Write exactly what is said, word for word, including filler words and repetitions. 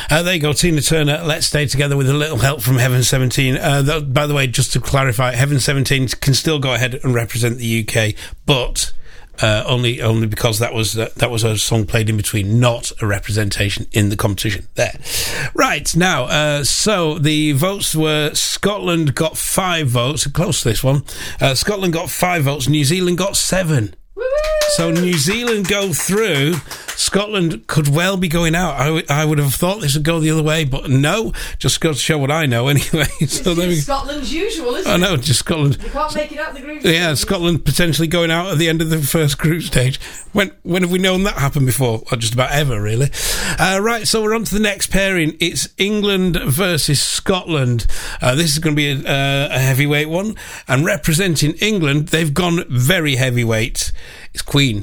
Uh, there you go, Tina Turner, Let's Stay Together with a little help from Heaven seventeen. Uh, that, by the way, just to clarify, Heaven seventeen can still go ahead and represent the U K, but uh, only only because that was uh, that was a song played in between, not a representation in the competition. There. Right, now, uh, so the votes were Scotland got five votes, close to this one. Uh, Scotland got five votes, New Zealand got seven. So New Zealand go through. Scotland could well be going out. I, w- I would have thought this would go the other way, but no. Just goes to show what I know anyway. So there we go. Scotland's usual, isn't I it? know, just Scotland. They can't make it out the group stage. Yeah, Scotland potentially going out at the end of the first group stage. When when have we known that happen before? Or just about ever, really. Uh, right, so we're on to the next pairing. It's England versus Scotland. Uh, this is going to be a, uh, a heavyweight one. And representing England, they've gone very heavyweight. It's Queen.